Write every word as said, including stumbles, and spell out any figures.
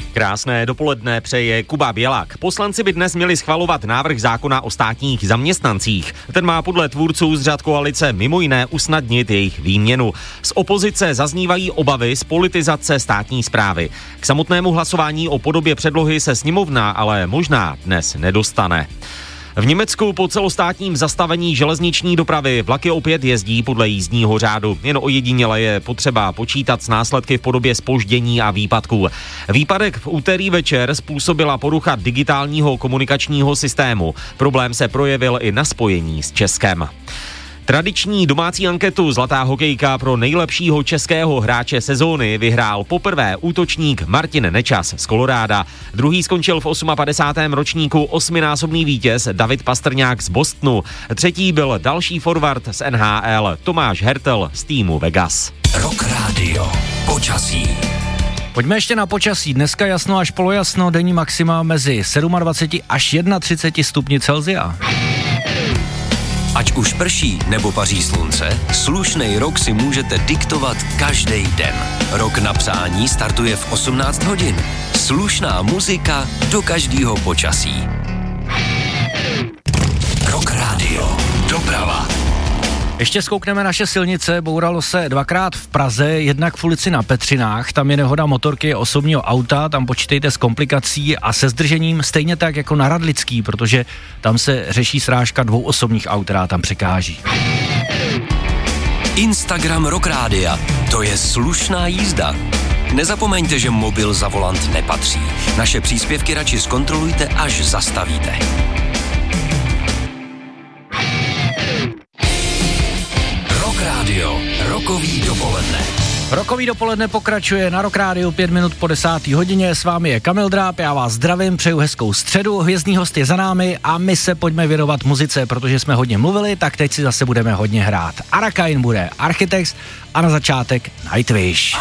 Krásné dopoledne přeje Kuba Bělak. Poslanci by dnes měli schvalovat návrh zákona o státních zaměstnancích. Ten má podle tvůrců z řad koalice mimo jiné usnadnit jejich výměnu. Z opozice zaznívají obavy z politizace státní správy. K samotnému hlasování o podobě předlohy se sněmovna ale možná dnes nedostane. V Německu po celostátním zastavení železniční dopravy vlaky opět jezdí podle jízdního řádu. Jen ojediněle je potřeba počítat s následky v podobě zpoždění a výpadků. Výpadek v úterý večer způsobila porucha digitálního komunikačního systému. Problém se projevil i na spojení s Českem. Tradiční domácí anketu Zlatá hokejka pro nejlepšího českého hráče sezóny vyhrál poprvé útočník Martin Nečas z Koloráda. Druhý skončil v padesátém osmém ročníku osminásobný vítěz David Pastrňák z Bostonu. Třetí byl další forward z N H L Tomáš Hertel z týmu Vegas. Rock Radio. Počasí. Pojďme ještě na počasí. Dneska jasno až polojasno, denní maxima mezi dvacet sedm až třicet jedna stupni Celsia. Ať už prší nebo paří slunce, slušnej rok si můžete diktovat každý den. Rok na přání startuje v osmnáct hodin. Slušná muzika do každého počasí. Rock Radio. Doprava. Ještě zkoukneme naše silnice, bouralo se dvakrát v Praze, jednak v ulici na Petřinách, tam je nehoda motorky osobního auta, tam počítejte s komplikací a se zdržením stejně tak jako na Radlický, protože tam se řeší srážka dvou osobních aut, která tam překáží. Instagram Rock Rádia, to je slušná jízda. Nezapomeňte, že mobil za volant nepatří. Naše příspěvky radši zkontrolujte, až zastavíte. Radio, rokový dopoledne. Rokový dopoledne pokračuje na Rock Rádiu pět minut po desáté hodině. S vámi je Kamil Dráb, já vás zdravím, přeju hezkou středu, hvězdný host je za námi a my se pojďme věnovat muzice, protože jsme hodně mluvili, tak teď si zase budeme hodně hrát. Arakain bude Architects a na začátek Nightwish.